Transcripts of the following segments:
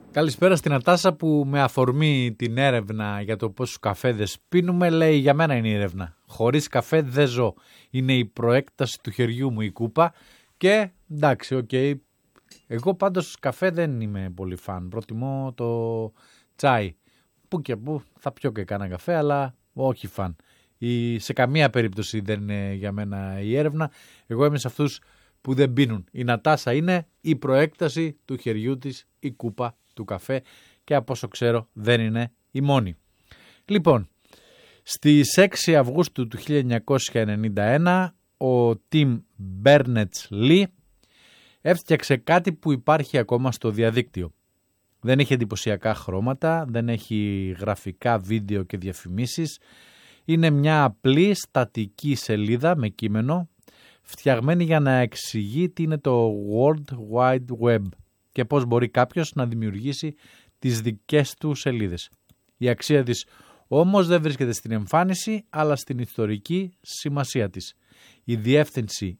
Καλησπέρα στην Νατάσα που με αφορμή την έρευνα για το πόσους καφέδες πίνουμε λέει για μένα είναι η έρευνα. Χωρίς καφέ δεν ζω. Είναι η προέκταση του χεριού μου η κούπα και εντάξει, οκ. Εγώ πάντως καφέ δεν είμαι πολύ φαν. Προτιμώ το τσάι. Πού και πού θα πιω και κάνα καφέ αλλά όχι φαν. Σε καμία περίπτωση δεν είναι για μένα η έρευνα. Εγώ είμαι σε αυτούς που δεν πίνουν. Η Νατάσα είναι η προέκταση του χεριού της η κούπα του καφέ και από όσο ξέρω δεν είναι η μόνη. Λοιπόν, στις 6 Αυγούστου του 1991 ο Tim Berners-Lee έφτιαξε κάτι που υπάρχει ακόμα στο διαδίκτυο. Δεν έχει εντυπωσιακά χρώματα, δεν έχει γραφικά, βίντεο και διαφημίσεις. Είναι μια απλή στατική σελίδα με κείμενο φτιαγμένη για να εξηγεί τι είναι το World Wide Web και πώς μπορεί κάποιος να δημιουργήσει τις δικές του σελίδες. Η αξία της όμως δεν βρίσκεται στην εμφάνιση αλλά στην ιστορική σημασία της. Η διεύθυνση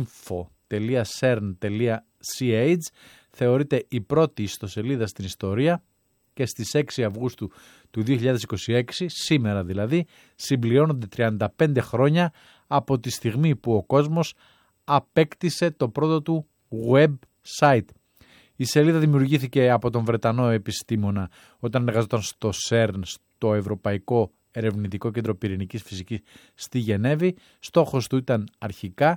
info.cern.ch θεωρείται η πρώτη ιστοσελίδα στην ιστορία και στις 6 Αυγούστου του 2026, σήμερα δηλαδή, συμπληρώνονται 35 χρόνια από τη στιγμή που ο κόσμος απέκτησε το πρώτο του website. Η σελίδα δημιουργήθηκε από τον Βρετανό επιστήμονα όταν εργαζόταν στο CERN, στο Ευρωπαϊκό Ερευνητικό Κέντρο Πυρηνικής Φυσικής στη Γενέβη. Στόχος του ήταν αρχικά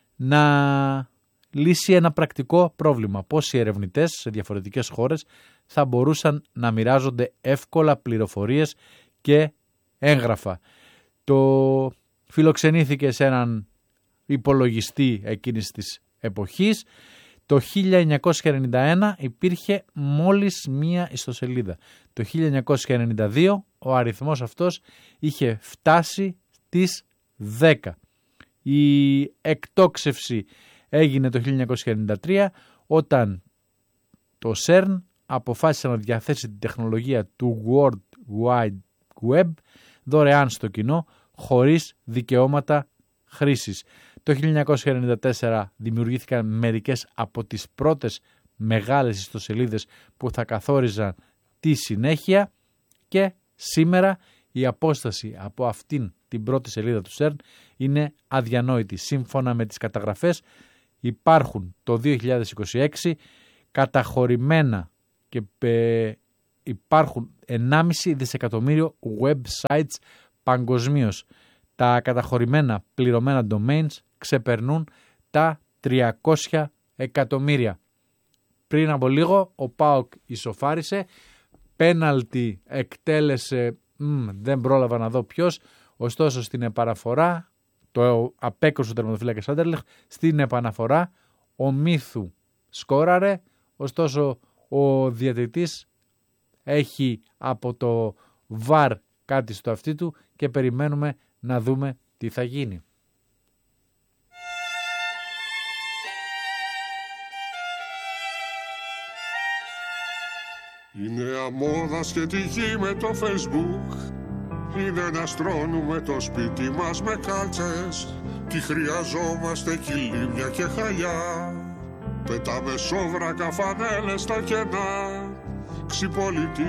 να λύσει ένα πρακτικό πρόβλημα. Πώς οι ερευνητές σε διαφορετικές χώρες θα μπορούσαν να μοιράζονται εύκολα πληροφορίες και έγγραφα. Το φιλοξενήθηκε σε έναν υπολογιστή εκείνης της εποχής. Το 1991 υπήρχε μόλις μία ιστοσελίδα. Το 1992 ο αριθμός αυτός είχε φτάσει τις 10. Η εκτόξευση έγινε το 1993 όταν το CERN αποφάσισε να διαθέσει την τεχνολογία του World Wide Web δωρεάν στο κοινό χωρίς δικαιώματα χρήσης. Το 1994 δημιουργήθηκαν μερικές από τις πρώτες μεγάλες ιστοσελίδες που θα καθόριζαν τη συνέχεια και σήμερα η απόσταση από αυτήν την πρώτη σελίδα του CERN είναι αδιανόητη. Σύμφωνα με τις καταγραφές υπάρχουν το 2026 καταχωρημένα και υπάρχουν 1,5 δισεκατομμύριο websites παγκοσμίως. Τα καταχωρημένα πληρωμένα domains ξεπερνούν τα 300 εκατομμύρια. Πριν από λίγο ο ΠΑΟΚ ισοφάρισε, πέναλτι εκτέλεσε, δεν πρόλαβα να δω ποιος, ωστόσο στην επαναφορά, το απέκρουσε ο τερματοφύλακας Άντερλεχτ, στην επαναφορά ο Μίθου σκόραρε, ωστόσο ο διαιτητής έχει από το VAR κάτι στο αυτί του και περιμένουμε να δούμε τι θα γίνει. Η νέα μόδα σχετική με το Facebook είναι να στρώνουμε το σπίτι μας με κάλτσες. Τι χρειαζόμαστε κυλίμια και χαλιά. Πετάμε σόβρακα φανέλες στα κενά. Ξυπολιτή